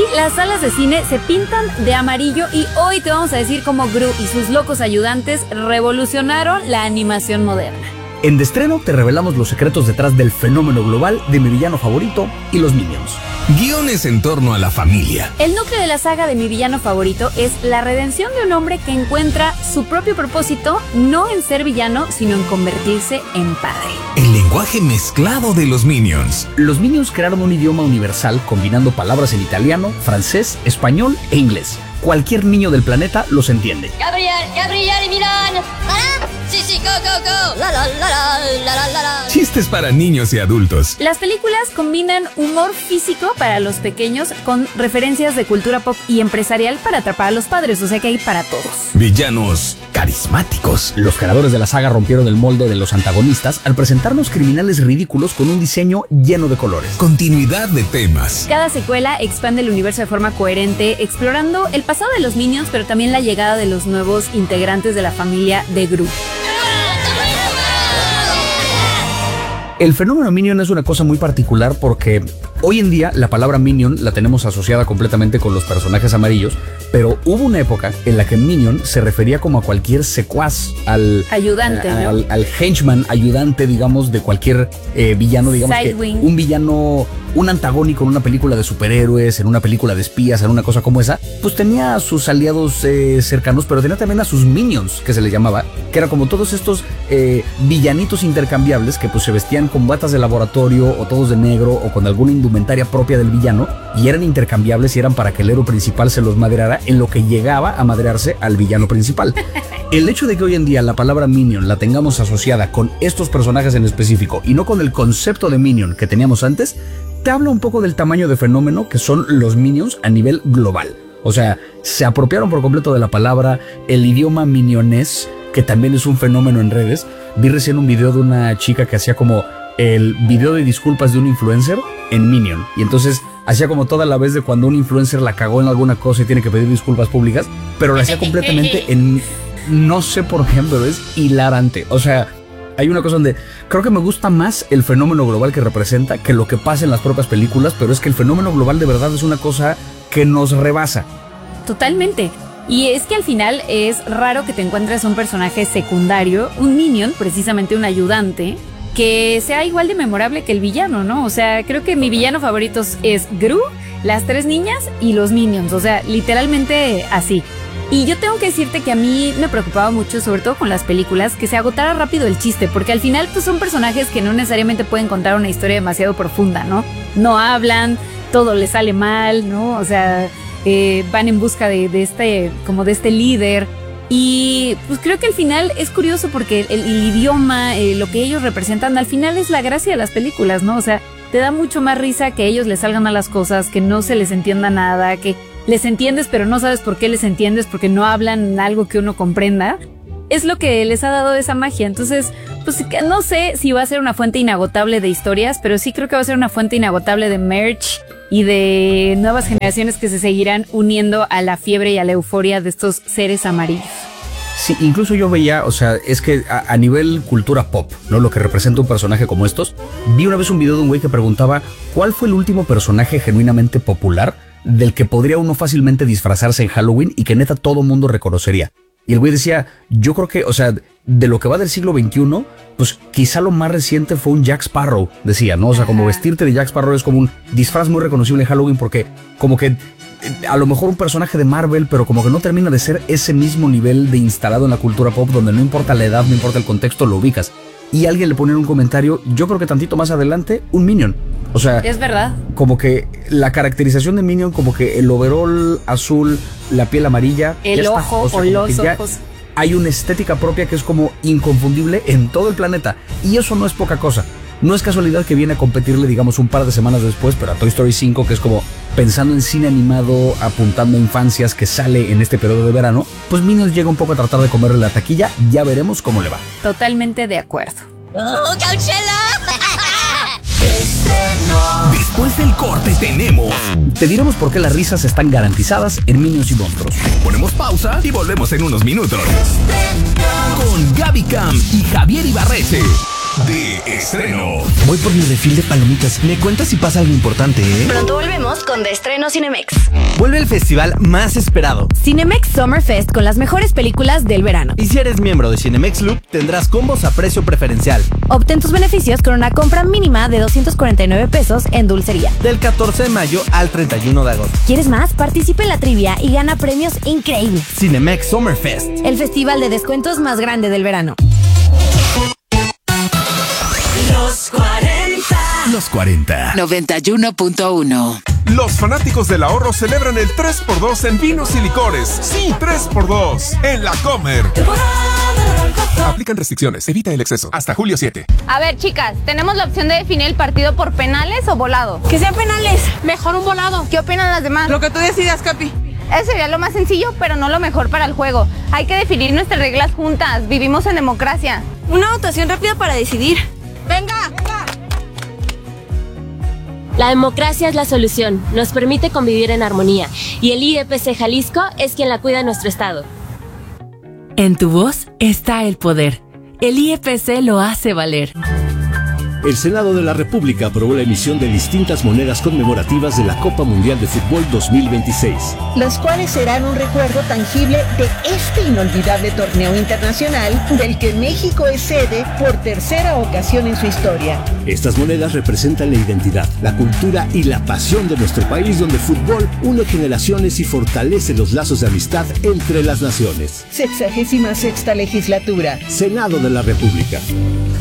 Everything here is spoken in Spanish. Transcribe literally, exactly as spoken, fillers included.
las salas de cine se pintan de amarillo y hoy te vamos a decir cómo Gru y sus locos ayudantes revolucionaron la animación moderna. En De Estreno te revelamos los secretos detrás del fenómeno global de mi villano favorito y los Minions. Guiones en torno a la familia. El núcleo de la saga de Mi Villano Favorito es la redención de un hombre que encuentra su propio propósito, no en ser villano, sino en convertirse en padre. El lenguaje mezclado de los Minions. Los Minions crearon un idioma universal combinando palabras en italiano, francés, español e inglés. Cualquier niño del planeta los entiende. Gabriel, Gabriel, Milán. ¿Para? Sí, sí, go, go, go. La, la, la, la, la, la, la. Chistes para niños y adultos. Las películas combinan humor físico para los pequeños con referencias de cultura pop y empresarial para atrapar a los padres, o sea que hay para todos. Villanos carismáticos. Los creadores de la saga rompieron el molde de los antagonistas al presentarnos criminales ridículos con un diseño lleno de colores. Continuidad de temas. Cada secuela expande el universo de forma coherente, explorando el pasado de los Minions, pero también la llegada de los nuevos integrantes de la familia de Gru. El fenómeno Minion es una cosa muy particular porque hoy en día la palabra Minion la tenemos asociada completamente con los personajes amarillos, pero hubo una época en la que Minion se refería como a cualquier secuaz, al ayudante, a, ¿no? al, al henchman, ayudante, digamos, de cualquier eh, villano, digamos Sidewing. que un villano, un antagónico en una película de superhéroes, en una película de espías, en una cosa como esa, pues tenía a sus aliados eh, cercanos, pero tenía también a sus Minions, que se les llamaba, que era como todos estos eh, villanitos intercambiables que pues se vestían con batas de laboratorio o todos de negro o con alguna indumentaria propia del villano y eran intercambiables y eran para que el héroe principal se los madreara en lo que llegaba a madrearse al villano principal. El hecho de que hoy en día la palabra Minion la tengamos asociada con estos personajes en específico y no con el concepto de Minion que teníamos antes, te habla un poco del tamaño de fenómeno que son los Minions a nivel global. O sea, se apropiaron por completo de la palabra, el idioma minionés, que también es un fenómeno en redes. Vi recién un video de una chica que hacía como el video de disculpas de un influencer en Minion. Y entonces hacía como toda la vez de cuando un influencer la cagó en alguna cosa y tiene que pedir disculpas públicas, pero lo hacía completamente en... no sé por qué, pero es hilarante. O sea, hay una cosa donde creo que me gusta más el fenómeno global que representa que lo que pasa en las propias películas, pero es que el fenómeno global de verdad es una cosa que nos rebasa. Totalmente. Y es que al final es raro que te encuentres un personaje secundario, un Minion, precisamente un ayudante, que sea igual de memorable que el villano, ¿no? O sea, creo que mi villano favorito es Gru, las tres niñas y los Minions, o sea, literalmente así. Y yo tengo que decirte que a mí me preocupaba mucho, sobre todo con las películas, que se agotara rápido el chiste, porque al final pues son personajes que no necesariamente pueden contar una historia demasiado profunda, ¿no? No hablan, todo les sale mal, ¿no? O sea, eh, van en busca de, de este, como de este líder. Y pues creo que al final es curioso porque el, el idioma, eh, lo que ellos representan, al final es la gracia de las películas, ¿no? O sea, te da mucho más risa que ellos les salgan a las cosas, que no se les entienda nada, que les entiendes pero no sabes por qué les entiendes porque no hablan algo que uno comprenda. Es lo que les ha dado esa magia. Entonces, pues no sé si va a ser una fuente inagotable de historias, pero sí creo que va a ser una fuente inagotable de merch y de nuevas generaciones que se seguirán uniendo a la fiebre y a la euforia de estos seres amarillos. Sí, incluso yo veía, o sea, es que a, a nivel cultura pop, ¿no? Lo que representa un personaje como estos, vi una vez un video de un güey que preguntaba ¿cuál fue el último personaje genuinamente popular del que podría uno fácilmente disfrazarse en Halloween y que neta todo mundo reconocería? Y el güey decía, yo creo que, o sea, de lo que va del siglo veintiuno, pues quizá lo más reciente fue un Jack Sparrow, decía, ¿no? O sea, como vestirte de Jack Sparrow es como un disfraz muy reconocible en Halloween porque como que a lo mejor un personaje de Marvel, pero como que no termina de ser ese mismo nivel de instalado en la cultura pop donde no importa la edad, no importa el contexto, lo ubicas. Y alguien le ponía en un comentario, yo creo que tantito más adelante, un Minion. O sea, es verdad. Como que la caracterización de Minion, como que el overall azul, la piel amarilla, el ojo o, sea, o los ojos. Hay una estética propia que es como inconfundible en todo el planeta. Y eso no es poca cosa. No es casualidad que viene a competirle, digamos, un par de semanas después, pero a Toy Story cinco, que es como pensando en cine animado, apuntando a infancias, que sale en este periodo de verano, pues Minions llega un poco a tratar de comerle la taquilla. Ya veremos cómo le va. Totalmente de acuerdo. ¡Oh, Coachella! Después del corte tenemos... Te diremos por qué las risas están garantizadas en Minions y Monstruos. Ponemos pausa y volvemos en unos minutos. Con Gaby Cam y Javier Ibarreche. de estreno. Voy por mi refil de palomitas. Me cuentas si pasa algo importante, ¿eh? Pronto volvemos con De Estreno Cinemex. Vuelve el festival más esperado. Cinemex Summer Fest con las mejores películas del verano. Y si eres miembro de Cinemex Loop, tendrás combos a precio preferencial. Obtén tus beneficios con una compra mínima de doscientos cuarenta y nueve pesos en dulcería. Del catorce de mayo al treinta y uno de agosto. ¿Quieres más? Participa en la trivia y gana premios increíbles. Cinemex Summer Fest. El festival de descuentos más grande del verano. Los cuarenta. Los cuarenta. noventa y uno punto uno. Los fanáticos del ahorro celebran el tres por dos en vinos y licores. Sí, tres por dos en La Comer. Aplican restricciones, evita el exceso. Hasta julio siete. A ver, chicas, tenemos la opción de definir el partido por penales o volado. Que sean penales. Mejor un volado. ¿Qué opinan las demás? Lo que tú decidas, Capi. Eso sería lo más sencillo, pero no lo mejor para el juego. Hay que definir nuestras reglas juntas. Vivimos en democracia. Una votación rápida para decidir. ¡Venga! ¡Venga! La democracia es la solución. Nos permite convivir en armonía. Y el I E P C Jalisco es quien la cuida en nuestro estado. En tu voz está el poder. El I E P C lo hace valer. El Senado de la República aprobó la emisión de distintas monedas conmemorativas de la Copa Mundial de Fútbol dos mil veintiséis. Las cuales serán un recuerdo tangible de este inolvidable torneo internacional del que México es sede por tercera ocasión en su historia. Estas monedas representan la identidad, la cultura y la pasión de nuestro país, donde el fútbol une generaciones y fortalece los lazos de amistad entre las naciones. Sexagésima sexta legislatura. Senado de la República.